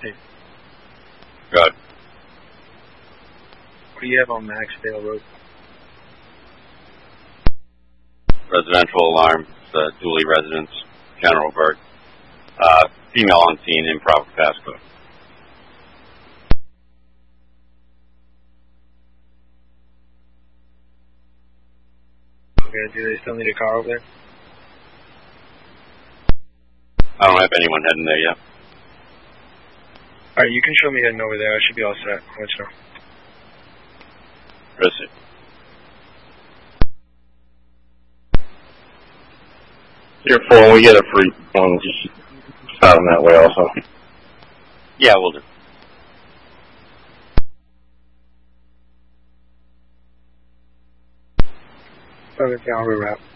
Hey. Good. What do you have on Maxdale Road? Residential alarm, Dooley residence, General Burt. Female on scene, improper passcode. Okay, do they still need a car over there? I don't have anyone heading there yet. Alright, you can show me heading over there. I should be all set. I'll let you know. Proceed. You're full, and we get a free one. Just out in that way also. Yeah, we'll do. Okay, I'll reroute.